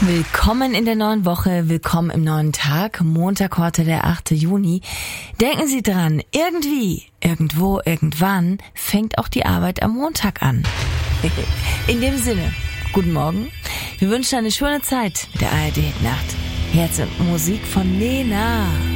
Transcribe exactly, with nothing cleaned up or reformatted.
Willkommen in der neuen Woche, willkommen im neuen Tag, Montag heute der achte Juni. Denken Sie dran, irgendwie, irgendwo, irgendwann fängt auch die Arbeit am Montag an. In dem Sinne, guten Morgen. Wir wünschen eine schöne Zeit mit der A R D Nacht. Herz und Musik von Nena.